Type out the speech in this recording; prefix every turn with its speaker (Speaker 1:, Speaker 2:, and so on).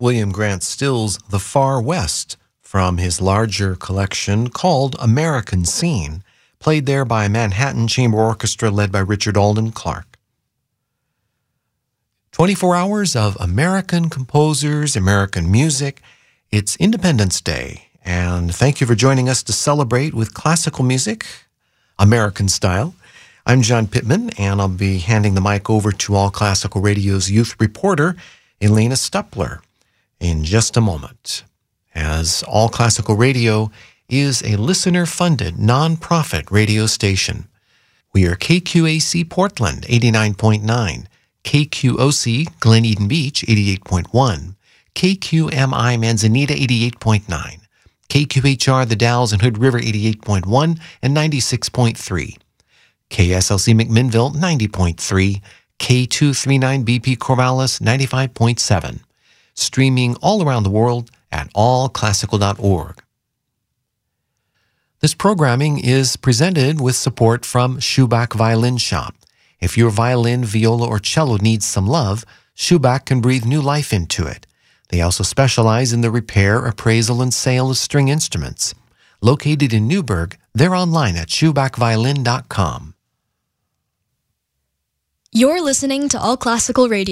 Speaker 1: William Grant Still's The Far West from his larger collection called American Scene, played there by a Manhattan Chamber Orchestra led by Richard Alden Clark. 24 hours of American composers, American music. It's Independence Day, and thank you for joining us to celebrate with classical music, American style. I'm John Pittman, and I'll be handing the mic over to All Classical Radio's youth reporter, Elena Stepler, in just a moment. As All Classical Radio is a listener-funded, non-profit radio station. We are KQAC Portland, 89.9, KQOC Glen Eden Beach, 88.1, KQMI Manzanita, 88.9, KQHR The Dalles and Hood River, 88.1 and 96.3, KSLC McMinnville, 90.3, K239BP Corvallis, 95.7. Streaming all around the world at allclassical.org. This programming is presented with support from Schubach Violin Shop. If your violin, viola, or cello needs some love, Schubach can breathe new life into it. They also specialize in the repair, appraisal, and sale of string instruments. Located in Newburgh, they're online at schubachviolin.com.
Speaker 2: You're listening to All Classical Radio.